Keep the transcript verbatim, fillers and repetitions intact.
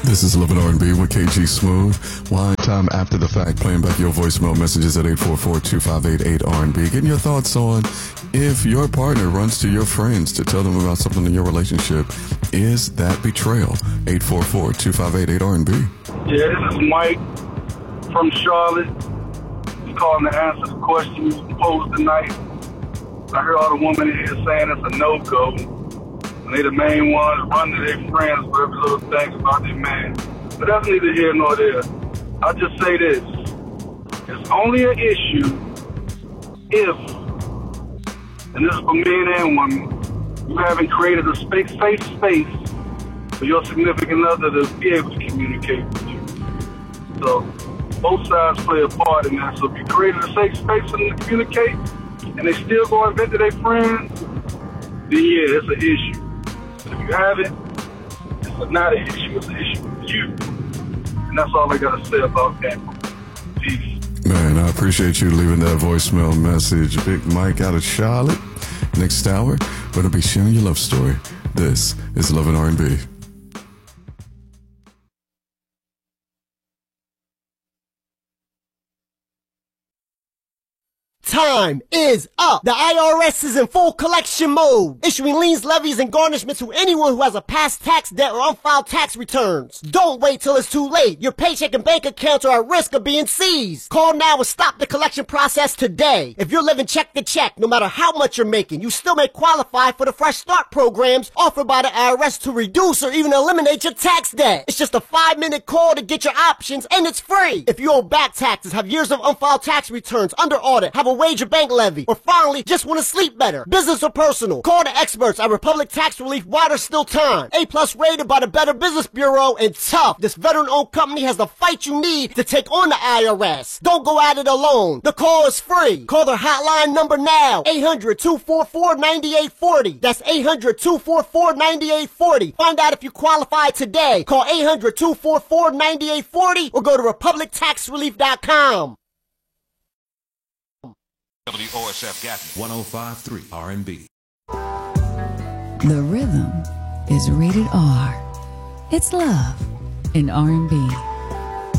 This is Love and R and B with K G Smooth. Wine time after the fact, playing back your voicemail messages at eight four four, two five eight, eight R and B. Getting your thoughts on if your partner runs to your friends to tell them about something in your relationship. Is that betrayal? eight four four, two five eight, eight R and B. Yeah, this is Mike from Charlotte. He's calling to answer the question you posed tonight. I heard all the women in here saying it's a no-go. And they the main ones run to their friends for every little thing about their man. But that's neither here nor there. I'll just say this. It's only an issue if, and this is for men and women, you haven't created a space, safe space for your significant other to be able to communicate with you. So both sides play a part in that. So if you created a safe space for them to communicate and they still go and vent to their friends, then yeah, it's an issue. If you haven't, it's not an issue, it's an issue with you. And that's all I got to say about that. Peace. Man, I appreciate you leaving that voicemail message. Big Mike out of Charlotte. Next hour, we're going to be sharing your love story. This is Love and R and B. Time is up. The I R S is in full collection mode, issuing liens, levies, and garnishments to anyone who has a past tax debt or unfiled tax returns. Don't wait till it's too late. Your paycheck and bank accounts are at risk of being seized. Call now and stop the collection process today. If you're living check to check, no matter how much you're making, you still may qualify for the Fresh Start programs offered by the I R S to reduce or even eliminate your tax debt. It's just a five-minute call to get your options, and it's free. If you owe back taxes, have years of unfiled tax returns, under audit, have a wage or bank levy, or finally just want to sleep better, business or personal, call the experts at Republic Tax Relief while there's still time. A plus rated by the Better Business Bureau, and tough. This veteran-owned company has the fight you need to take on the I R S. Don't go at it alone. The call is free. Call their hotline number now, eight hundred, two four four, nine eight four zero. That's eight hundred, two four four, nine eight four zero. Find out if you qualify today. Call eight hundred, two four four, nine eight four zero or go to republic tax relief dot com. W O S F Gatton, one oh five point three R and B. The rhythm is rated R. It's love in R and B.